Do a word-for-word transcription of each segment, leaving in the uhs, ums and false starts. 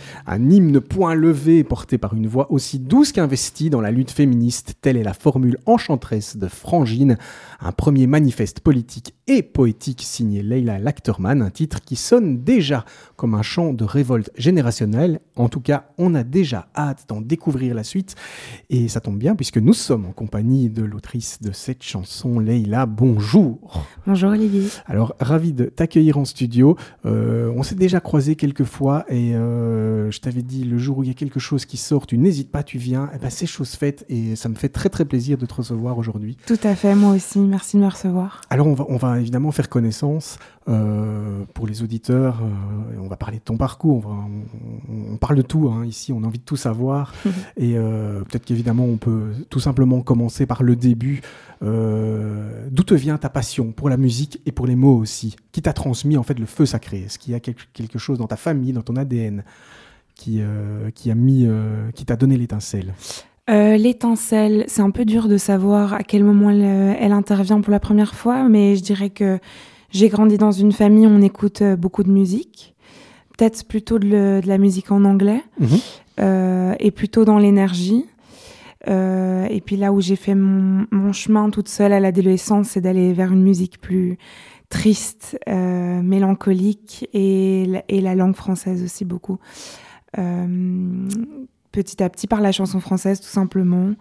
Un hymne point levé porté par une voix aussi douce qu'investie dans la lutte féministe, telle est la formule enchanteresse de Frangine, un premier manifeste politique et poétique signé Leila Lachterman, un titre qui sonne déjà comme un chant de révolte générationnelle. En tout cas, on a déjà hâte d'en découvrir la suite et ça tombe bien puisque nous sommes en compagnie de l'autrice de cette chanson. Leila, bonjour. Bonjour Olivier. Alors, ravi de t'accueillir en studio. Euh, on s'est déjà croisés quelques fois et euh, je t'avais dit le jour où il y a quelque chose qui sort, tu n'hésites pas, tu viens. Eh ben, c'est chose faite et ça me fait très très plaisir de te recevoir aujourd'hui. Tout à fait, moi aussi. Merci de me recevoir. Alors, on va, on va évidemment faire connaissance euh, pour les auditeurs. Euh, on va parler de ton parcours. On, va, on, on parle de tout hein, ici. On a envie de tout savoir. et euh, peut-être qu'évidemment, on peut tout simplement commencer par le début. Euh, d'où te vient ta passion pour la musique et pour les mots aussi? Qui t'a transmis en fait le feu sacré? Est-ce qu'il y a quelque, quelque chose dans ta famille, dans ton A D N qui, euh, qui, a mis, euh, qui t'a donné l'étincelle? Euh, l'étincelle, c'est un peu dur de savoir à quel moment elle, elle intervient pour la première fois, mais je dirais que j'ai grandi dans une famille où on écoute beaucoup de musique, peut-être plutôt de, le, de la musique en anglais, mmh. euh, et plutôt dans l'énergie. Euh, et puis là où j'ai fait mon, mon chemin toute seule à l'adolescence, c'est d'aller vers une musique plus triste, euh, mélancolique, et, et la langue française aussi beaucoup. Euh, petit à petit par la chanson française tout simplement.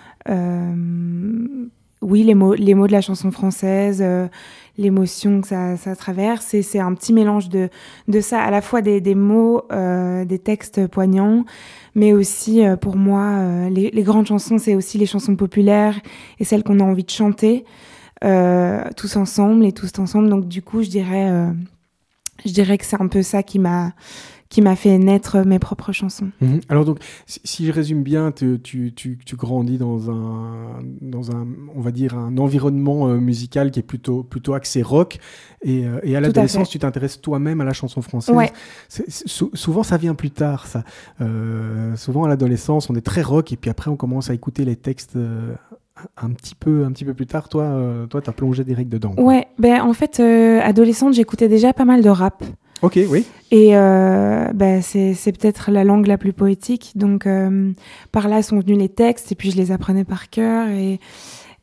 Euh, oui, les mots, les mots de la chanson française, euh, l'émotion que ça, ça traverse, et c'est un petit mélange de, de ça, à la fois des, des mots, euh, des textes poignants, mais aussi euh, pour moi, euh, les, les grandes chansons, c'est aussi les chansons populaires et celles qu'on a envie de chanter euh, tous ensemble et tous ensemble. Donc du coup, je dirais, euh, je dirais que c'est un peu ça qui m'a qui m'a fait naître mes propres chansons. Mmh. Alors donc, si, si je résume bien, tu, tu, tu, tu grandis dans un, dans un, on va dire, un environnement euh, musical qui est plutôt, plutôt axé rock, et, euh, et à l'adolescence, tu t'intéresses toi-même à la chanson française. Ouais. C'est, c'est, sou, souvent, ça vient plus tard, ça. Euh, souvent, à l'adolescence, on est très rock, et puis après, on commence à écouter les textes... Euh, un petit peu un petit peu plus tard. Toi euh, toi t'as plongé direct dedans, quoi. Ouais, ben en fait euh, adolescente, j'écoutais déjà pas mal de rap. Ok, oui. Et euh, ben c'est c'est peut-être la langue la plus poétique, donc euh, par là sont venus les textes et puis je les apprenais par cœur, et